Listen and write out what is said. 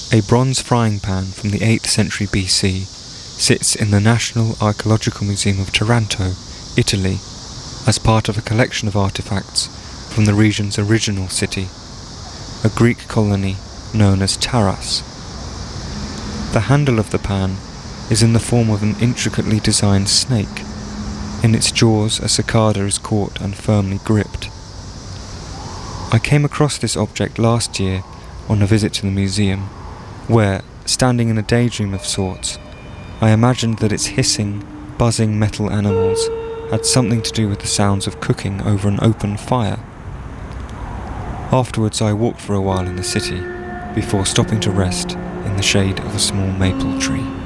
A bronze frying pan from the 8th century BC sits in the National Archaeological Museum of Taranto, Italy, as part of a collection of artifacts from the region's original city, a Greek colony known as Taras. The handle of the pan is in the form of an intricately designed snake. In its jaws, a cicada is caught and firmly gripped. I came across this object last year on a visit to the museum, where, standing in a daydream of sorts, I imagined that its hissing, buzzing metal animals had something to do with the sounds of cooking over an open fire. Afterwards I walked for a while in the city, before stopping to rest in the shade of a small maple tree.